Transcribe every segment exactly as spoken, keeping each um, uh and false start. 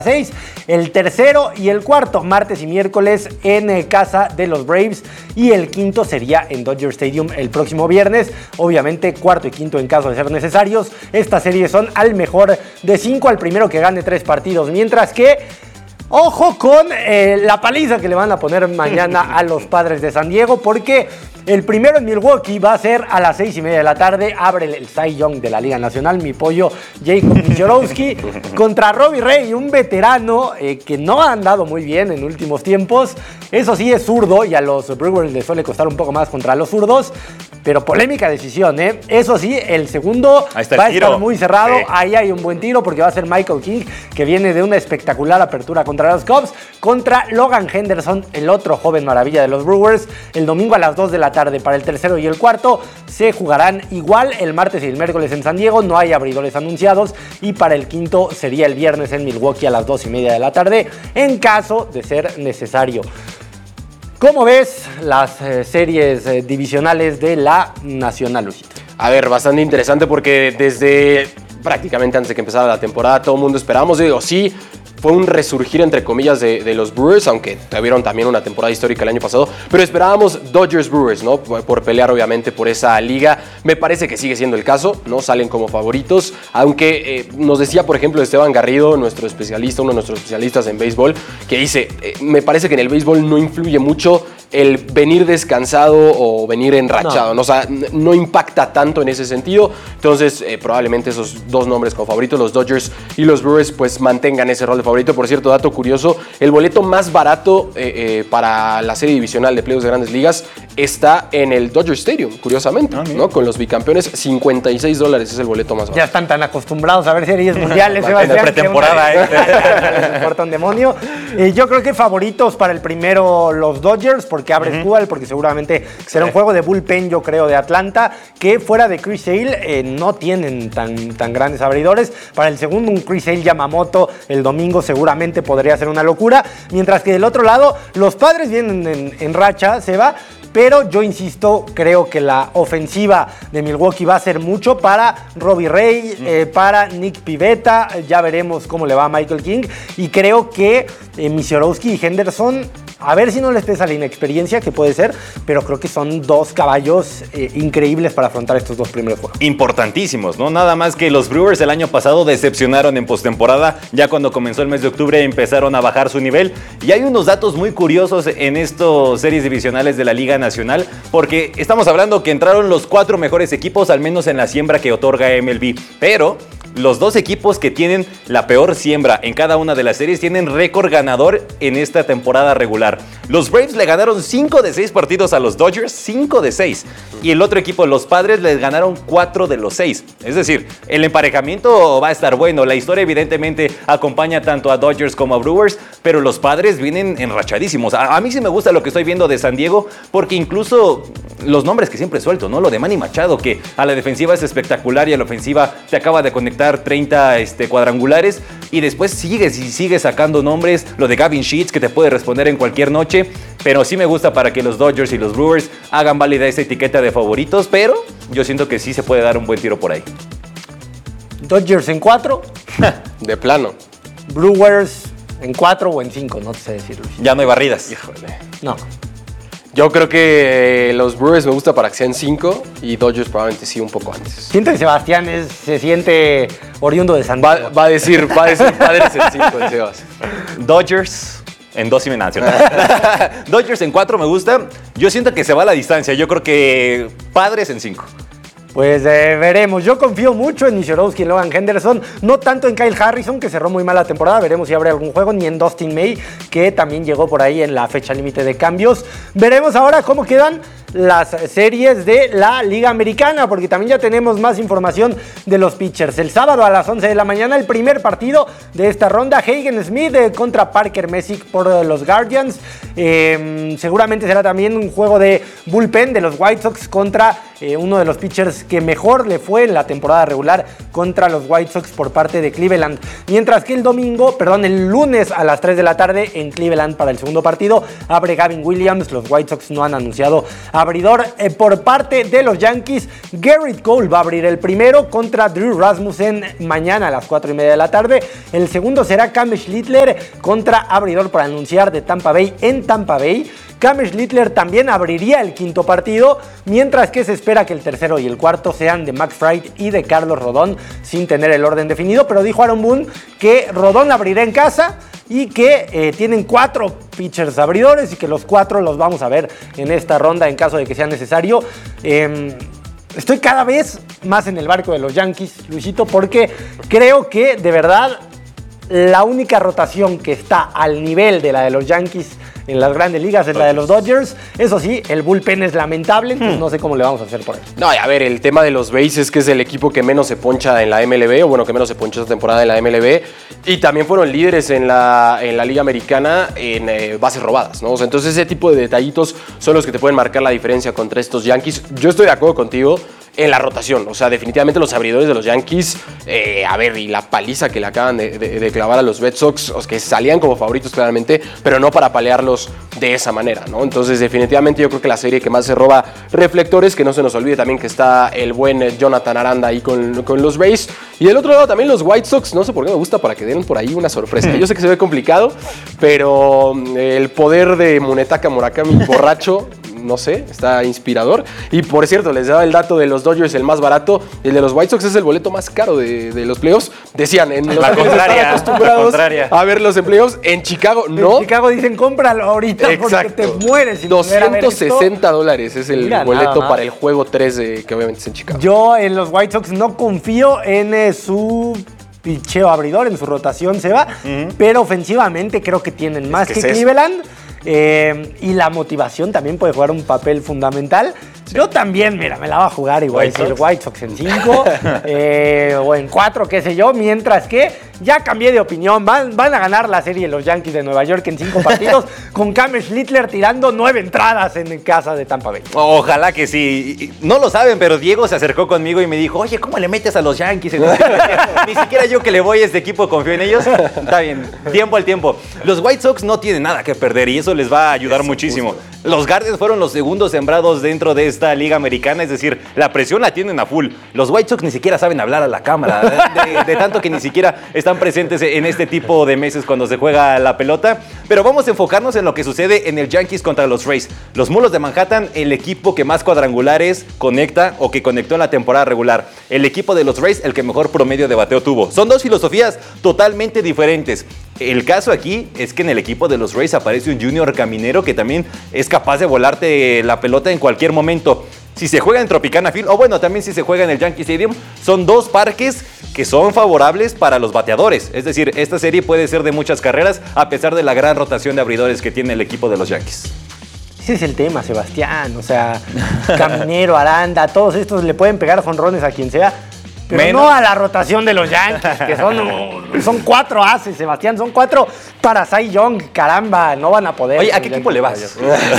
seis, el tercero y el cuarto, martes y miércoles en casa de los Braves, y el quinto sería en Dodger Stadium el próximo viernes. Obviamente cuarto y quinto en caso de ser necesarios. Estas series son al mejor de cinco, al primero que gane tres partidos, mientras que ojo con eh, la paliza que le van a poner mañana a los Padres de San Diego, porque el primero en Milwaukee va a ser a las seis y media de la tarde. Abre el Cy Young de la Liga Nacional, mi pollo Jacob Michorowski, contra Robbie Ray, un veterano eh, que no ha andado muy bien en últimos tiempos. Eso sí, es zurdo y a los Brewers les suele costar un poco más contra los zurdos, pero polémica decisión, ¿eh? Eso sí, el segundo va a estar muy cerrado. Sí. Ahí hay un buen tiro porque va a ser Michael King, que viene de una espectacular apertura contra los Cubs, contra Logan Henderson, el otro joven maravilla de los Brewers. El domingo a las dos de la tarde para el tercero y el cuarto se jugarán igual el martes y el miércoles en San Diego. No hay abridores anunciados, y para el quinto sería el viernes en Milwaukee a las dos y media de la tarde en caso de ser necesario. ¿Cómo ves las eh, series eh, divisionales de la Nacional, Luisito? A ver, bastante interesante porque desde prácticamente antes de que empezara la temporada todo el mundo esperábamos, digo, sí, fue un resurgir entre comillas de, de los Brewers, aunque tuvieron también una temporada histórica el año pasado, pero esperábamos Dodgers Brewers, ¿no? Por, por pelear obviamente por esa liga. Me parece que sigue siendo el caso, ¿no? Salen como favoritos, aunque eh, nos decía, por ejemplo, Esteban Garrido, nuestro especialista, uno de nuestros especialistas en béisbol, que dice, eh, me parece que en el béisbol no influye mucho el venir descansado o venir enrachado, no, ¿no? O sea, no impacta tanto en ese sentido. Entonces, eh, probablemente esos dos nombres como favoritos, los Dodgers y los Brewers, pues mantengan ese rol de favorito. Por cierto, dato curioso, el boleto más barato eh, eh, para la serie divisional de playoffs de Grandes Ligas está en el Dodger Stadium, curiosamente, ah, ¿no? Con los bicampeones, cincuenta y seis dólares es el boleto más barato. Ya están tan acostumbrados a ver series mundiales, Sebastián. En la pretemporada, ¿eh? Les importa un demonio. Eh, yo creo que favoritos para el primero los Dodgers, porque abre uh-huh. Dual, porque seguramente será un juego de bullpen, yo creo, de Atlanta, que fuera de Chris Sale eh, no tienen tan, tan grandes abridores. Para el segundo, un Chris Sale Yamamoto el domingo seguramente podría ser una locura. Mientras que del otro lado, los Padres vienen en, en racha, se va. Pero yo insisto, creo que la ofensiva de Milwaukee va a ser mucho para Robbie Ray, mm. eh, para Nick Pivetta. Ya veremos cómo le va a Michael King. Y creo que eh, Michorowski y Henderson, a ver si no les pesa la inexperiencia, que puede ser, pero creo que son dos caballos eh, increíbles para afrontar estos dos primeros juegos. Importantísimos, ¿no? Nada más que los Brewers el año pasado decepcionaron en postemporada. Ya cuando comenzó el mes de octubre empezaron a bajar su nivel. Y hay unos datos muy curiosos en estas series divisionales de la Liga Nacional, porque estamos hablando que entraron los cuatro mejores equipos, al menos en la siembra que otorga M L B, pero los dos equipos que tienen la peor siembra en cada una de las series tienen récord ganador en esta temporada regular. Los Braves le ganaron cinco de seis partidos a los Dodgers, cinco de seis. Y el otro equipo, los Padres, les ganaron cuatro de los seis. Es decir, el emparejamiento va a estar bueno. La historia evidentemente acompaña tanto a Dodgers como a Brewers, pero los Padres vienen enrachadísimos. A, a mí sí me gusta lo que estoy viendo de San Diego, porque incluso los nombres que siempre suelto, ¿no? Lo de Manny Machado, que a la defensiva es espectacular y a la ofensiva te acaba de conectar treinta este, cuadrangulares, y después sigues y sigues sacando nombres. Lo de Gavin Sheets, que te puede responder en cualquier noche, pero sí me gusta para que los Dodgers y los Brewers hagan válida esa etiqueta de favoritos, pero yo siento que sí se puede dar un buen tiro por ahí. Dodgers en cuatro. De plano. Brewers en cuatro o en cinco, no te sé decir, Luis. Ya no hay barridas. Híjole. No. Yo creo que los Brewers me gusta para que sean cinco y Dodgers probablemente sí un poco antes. Siento que Sebastián es, se siente oriundo de San Diego. Va, va a decir, va a decir Padres en cinco, el Sebas. Dodgers en dos y me nacional. Dodgers en cuatro me gusta. Yo siento que se va a la distancia. Yo creo que Padres en cinco. Pues eh, veremos. Yo confío mucho en Michorowski y Logan Henderson, no tanto en Kyle Harrison, que cerró muy mal la temporada, veremos si abre algún juego, ni en Dustin May, que también llegó por ahí en la fecha límite de cambios. Veremos ahora cómo quedan las series de la Liga Americana, porque también ya tenemos más información de los pitchers. El sábado a las once de la mañana, el primer partido de esta ronda, Hagen Smith eh, contra Parker Messick por eh, los Guardians. Eh, seguramente será también un juego de bullpen de los White Sox contra eh, uno de los pitchers que mejor le fue en la temporada regular contra los White Sox por parte de Cleveland. Mientras que el domingo, perdón, el lunes a las tres de la tarde en Cleveland para el segundo partido, abre Gavin Williams. Los White Sox no han anunciado a abridor eh, por parte de los Yankees. Gerrit Cole va a abrir el primero contra Drew Rasmussen mañana a las cuatro y media de la tarde. El segundo será Cam Schlittler contra abridor por anunciar de Tampa Bay en Tampa Bay. Cam Schlittler también abriría el quinto partido, mientras que se espera que el tercero y el cuarto sean de Max Fried y de Carlos Rodón, sin tener el orden definido, pero dijo Aaron Boone que Rodón abrirá en casa y que eh, tienen cuatro pitchers abridores y que los cuatro los vamos a ver en esta ronda en caso de que sea necesario. Eh, estoy cada vez más en el barco de los Yankees, Luisito, porque creo que de verdad la única rotación que está al nivel de la de los Yankees en las grandes ligas es la de los Dodgers. Eso sí, el bullpen es lamentable, entonces no sé cómo le vamos a hacer por él. No, y a ver, el tema de los Rays es que es el equipo que menos se poncha en la M L B, o bueno, que menos se ponchó esta temporada en la M L B, y también fueron líderes en la, en la Liga Americana en eh, bases robadas, ¿no? O sea, entonces ese tipo de detallitos son los que te pueden marcar la diferencia contra estos Yankees. Yo estoy de acuerdo contigo en la rotación, o sea, definitivamente los abridores de los Yankees, eh, a ver, y la paliza que le acaban de, de, de clavar a los Red Sox, o que salían como favoritos claramente, pero no para palearlos de esa manera, ¿no? Entonces, definitivamente yo creo que la serie que más se roba reflectores, que no se nos olvide también que está el buen Jonathan Aranda ahí con, con los Rays, y del otro lado también los White Sox, no sé por qué me gusta, para que den por ahí una sorpresa. Yo sé que se ve complicado, pero el poder de Munetaka Murakami borracho, no sé, está inspirador. Y por cierto, les daba el dato de los Dodgers, el más barato. El de los White Sox es el boleto más caro de, de los playoffs. Decían, en los la contraria, acostumbrados la contraria. a ver los playoffs. En Chicago, no. En Chicago dicen, cómpralo ahorita. Exacto. Porque te mueres. Sin doscientos sesenta dólares es el Mira, boleto para el juego tres, de, que obviamente es en Chicago. Yo en los White Sox no confío en eh, su picheo abridor, en su rotación se va. Uh-huh. Pero ofensivamente creo que tienen más es que, que Cleveland. Eh, y la motivación también puede jugar un papel fundamental. Sí. Yo también, mira, me la va a jugar igual White Sox. White Sox en cinco eh, o en cuatro, qué sé yo, mientras que ya cambié de opinión. Van, van a ganar la serie los Yankees de Nueva York en cinco partidos con Cam Schlittler tirando nueve entradas en casa de Tampa Bay. Ojalá que sí. No lo saben, pero Diego se acercó conmigo y me dijo, oye, ¿cómo le metes a los Yankees? Ni siquiera yo que le voy a este equipo confío en ellos. Está bien, tiempo al tiempo. Los White Sox no tienen nada que perder y eso les va a ayudar eso, muchísimo. Justo. Los Guardians fueron los segundos sembrados dentro de esta liga americana, es decir, la presión la tienen a full. Los White Sox ni siquiera saben hablar a la cámara, de, de, de tanto que ni siquiera están presentes en este tipo de meses cuando se juega la pelota. Pero vamos a enfocarnos en lo que sucede en el Yankees contra los Rays. Los Mulos de Manhattan, el equipo que más cuadrangulares conecta o que conectó en la temporada regular. El equipo de los Rays, el que mejor promedio de bateo tuvo. Son dos filosofías totalmente diferentes. El caso aquí es que en el equipo de los Rays aparece un junior caminero que también es capaz de volarte la pelota en cualquier momento. Si se juega en Tropicana Field, o bueno, también si se juega en el Yankee Stadium, son dos parques que son favorables para los bateadores. Es decir, esta serie puede ser de muchas carreras a pesar de la gran rotación de abridores que tiene el equipo de los Yankees. Ese es el tema, Sebastián. O sea, Caminero, Aranda, todos estos le pueden pegar jonrones a quien sea. Pero menos. No a la rotación de los Yankees, que son, son cuatro ases, Sebastián, son cuatro para Cy Young, caramba, no van a poder. Oye, ¿a qué equipo le vas?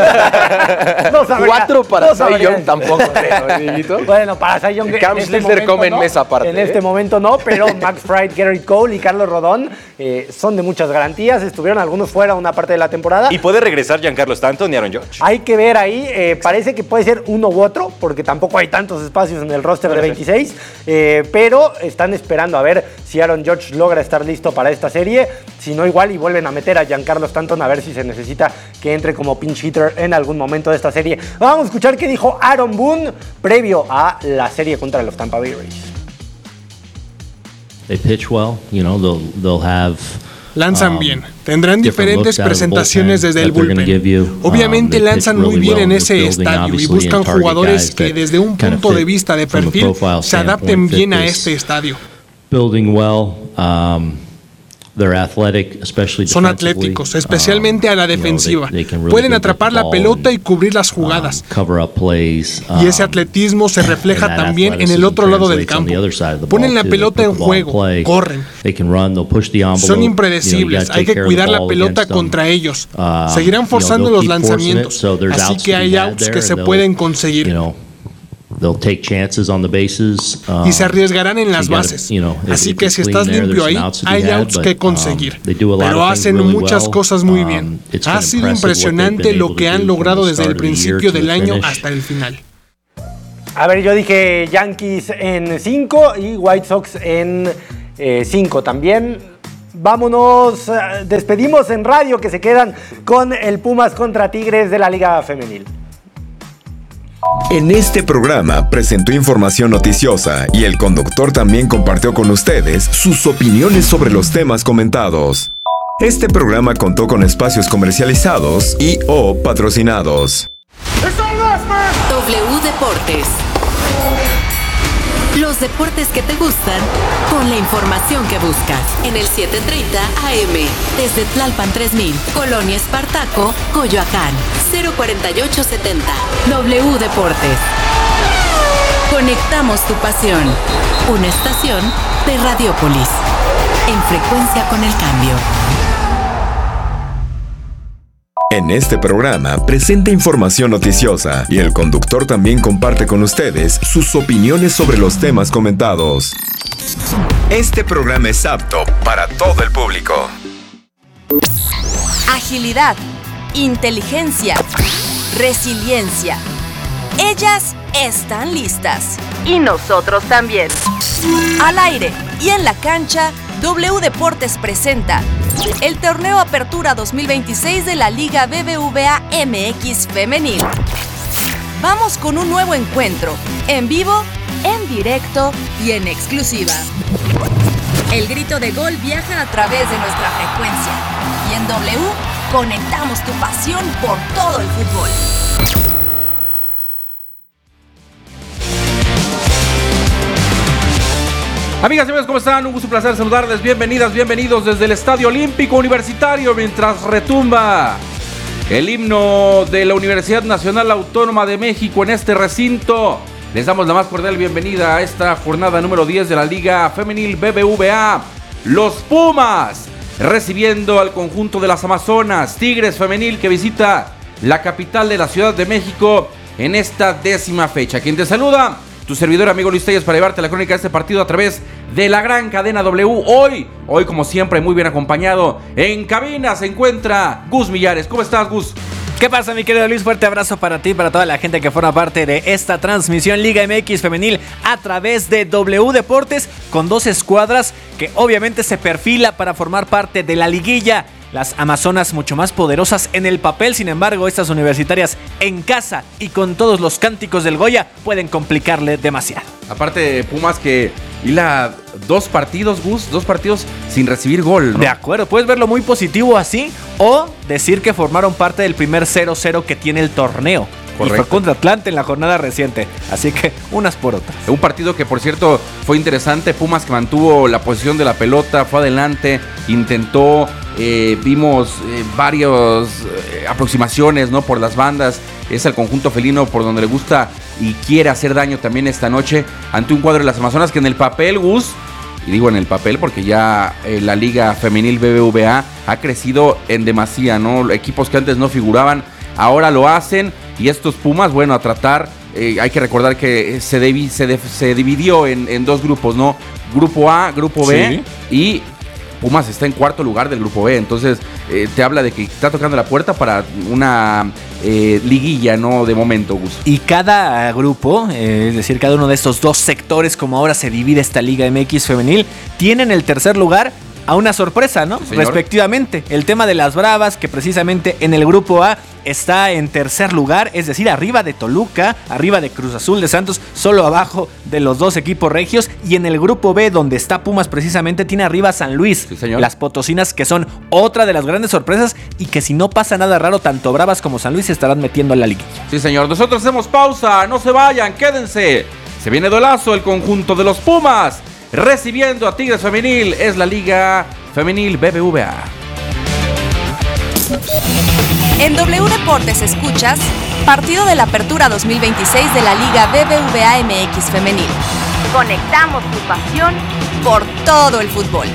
no sabría, cuatro para no Cy Young tampoco. Pero, bueno, para Cy Young Cam Schlittler este come en no, mesa aparte. En este ¿eh? momento no, pero Max Fried, Gerrit Cole y Carlos Rodón eh, son de muchas garantías, estuvieron algunos fuera una parte de la temporada. ¿Y puede regresar Giancarlo Stanton y Aaron Judge? Hay que ver ahí, eh, parece que puede ser uno u otro, porque tampoco hay tantos espacios en el roster de veintiséis, eh, pero están esperando a ver si Aaron Judge logra estar listo para esta serie. Si no, igual y vuelven a meter a Giancarlo Stanton a ver si se necesita que entre como pinch hitter en algún momento de esta serie. Vamos a escuchar qué dijo Aaron Boone previo a la serie contra los Tampa Bay Rays. They pitch well, you know, they'll, they'll have Lanzan bien, tendrán diferentes presentaciones desde el bullpen. Obviamente lanzan muy bien en ese estadio y buscan jugadores que desde un punto de vista de perfil se adapten bien a este estadio. Son atléticos, especialmente a la defensiva. Pueden atrapar la pelota y cubrir las jugadas. Y ese atletismo se refleja también en el otro lado del campo. Ponen la pelota en juego, corren. Son impredecibles, hay que cuidar la pelota contra ellos. Seguirán forzando los lanzamientos, así que hay outs que se pueden conseguir. they'll take chances on the bases. Uh, y se arriesgarán en las bases. You know, Así que si estás limpio ahí, hay outs que conseguir. Um, Pero hacen really muchas well. cosas muy bien. Um, ha sido impresionante lo que han logrado desde el principio del año hasta el final. A ver, yo dije Yankees en cinco y White Sox en cinco eh, también. Vámonos, despedimos en radio que se quedan con el Pumas contra Tigres de la Liga Femenil. En este programa presentó información noticiosa y el conductor también compartió con ustedes sus opiniones sobre los temas comentados. Este programa contó con espacios comercializados y o patrocinados. W Deportes. Los deportes que te gustan, con la información que buscas. En el siete treinta A M, desde Tlalpan tres mil, Colonia Espartaco, Coyoacán, cero cuarenta y ocho setenta. W Deportes. Conectamos tu pasión. Una estación de Radiopolis. En frecuencia con el cambio. En este programa presenta información noticiosa y el conductor también comparte con ustedes sus opiniones sobre los temas comentados. Este programa es apto para todo el público. Agilidad, inteligencia, resiliencia. Ellas están listas. Y nosotros también. Al aire y en la cancha, W Deportes presenta el Torneo Apertura dos mil veintiséis de la Liga B B V A M X Femenil. Vamos con un nuevo encuentro, en vivo, en directo y en exclusiva. El grito de gol viaja a través de nuestra frecuencia. Y en W, conectamos tu pasión por todo el fútbol. Amigas y amigos, ¿cómo están? Un gusto, un placer saludarles. Bienvenidas, bienvenidos desde el Estadio Olímpico Universitario mientras retumba el himno de la Universidad Nacional Autónoma de México en este recinto. Les damos la más cordial bienvenida a esta jornada número diez de la Liga Femenil B B V A. Los Pumas recibiendo al conjunto de las Amazonas. Tigres Femenil que visita la capital de la Ciudad de México en esta décima fecha. Quien te saluda, tu servidor amigo Luis Telles, para llevarte la crónica de este partido a través de la gran cadena W. Hoy, hoy como siempre, muy bien acompañado. En cabina se encuentra Gus Millares. ¿Cómo estás, Gus? ¿Qué pasa, mi querido Luis? Fuerte abrazo para ti y para toda la gente que forma parte de esta transmisión Liga M X Femenil a través de W Deportes, con dos escuadras que obviamente se perfila para formar parte de la liguilla. Las Amazonas mucho más poderosas en el papel, sin embargo, estas universitarias en casa y con todos los cánticos del Goya pueden complicarle demasiado. Aparte, Pumas que hila dos partidos, Gus, dos partidos sin recibir gol, ¿no? De acuerdo, puedes verlo muy positivo así o decir que formaron parte del primer cero cero que tiene el torneo. Correcto. Y fue contra Atlante en la jornada reciente, así que unas por otras. Un partido que, por cierto, fue interesante. Pumas que mantuvo la posición de la pelota, fue adelante, intentó, eh, vimos eh, varias eh, aproximaciones, ¿no? Por las bandas. Es el conjunto felino por donde le gusta y quiere hacer daño también esta noche ante un cuadro de las Amazonas que en el papel, Gus, y digo en el papel porque ya eh, la Liga Femenil B B V A ha crecido en demasía, ¿no? Equipos que antes no figuraban, ahora lo hacen. Y estos Pumas, bueno, a tratar, eh, hay que recordar que se, debi, se, de, se dividió en, en dos grupos, ¿no? Grupo A, Grupo B, sí. Y Pumas está en cuarto lugar del Grupo B. Entonces, eh, te habla de que está tocando la puerta para una eh, liguilla, ¿no? De momento, Gus. Y cada grupo, eh, es decir, cada uno de estos dos sectores, como ahora se divide esta Liga M X Femenil, tienen el tercer lugar a una sorpresa, ¿no? Sí, respectivamente. El tema de las Bravas, que precisamente en el grupo A está en tercer lugar, es decir, arriba de Toluca, arriba de Cruz Azul de Santos, solo abajo de los dos equipos regios. Y en el grupo B, donde está Pumas precisamente, tiene arriba San Luis, sí, señor. Las Potosinas, que son otra de las grandes sorpresas y que si no pasa nada raro, tanto Bravas como San Luis se estarán metiendo a la liguilla. Sí, señor. Nosotros hacemos pausa, no se vayan, quédense. Se viene duelazo el conjunto de los Pumas recibiendo a Tigres Femenil. Es la Liga Femenil B B V A. En W Deportes escuchas partido de la Apertura dos mil veintiséis de la Liga B B V A M X Femenil. Conectamos tu pasión por todo el fútbol.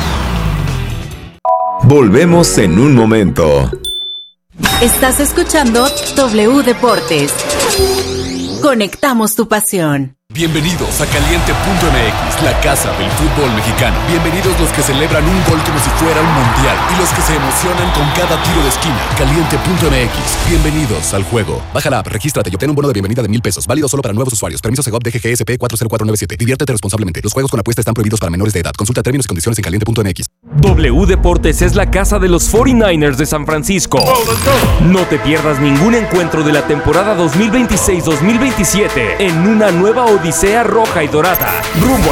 Volvemos en un momento. Estás escuchando W Deportes. Conectamos tu pasión. Bienvenidos a Caliente punto M X, la casa del fútbol mexicano. Bienvenidos los que celebran un gol como si fuera un mundial y los que se emocionan con cada tiro de esquina. Caliente punto M X, bienvenidos al juego. Baja la app, regístrate y obtén un bono de bienvenida de mil pesos, válido solo para nuevos usuarios. Permiso Segov D G G S P cuatro cero cuatro nueve siete. Diviértete responsablemente. Los juegos con apuesta están prohibidos para menores de edad. Consulta términos y condiciones en caliente punto M X. W Deportes es la casa de los cuarenta y nueve ers de San Francisco. No te pierdas ningún encuentro de la temporada dos mil veintiséis dos mil veintisiete en una nueva odisea roja y dorada. Rumbo